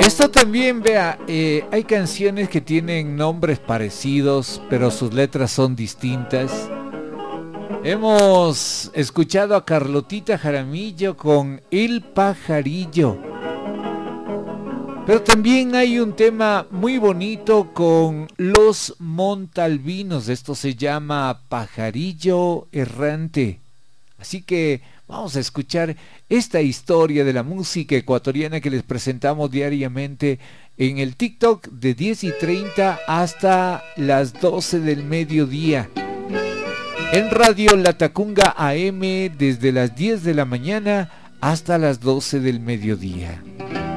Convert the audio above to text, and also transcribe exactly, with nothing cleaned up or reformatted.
Esto también, vea, eh, hay canciones que tienen nombres parecidos, pero sus letras son distintas. Hemos escuchado a Carlotita Jaramillo con El Pajarillo. Pero también hay un tema muy bonito con Los Montalbinos. Esto se llama Pajarillo Errante. Así que vamos a escuchar esta historia de la música ecuatoriana que les presentamos diariamente en el TikTok de diez y treinta hasta las doce del mediodía. En Radio Latacunga A M desde las diez de la mañana hasta las doce del mediodía.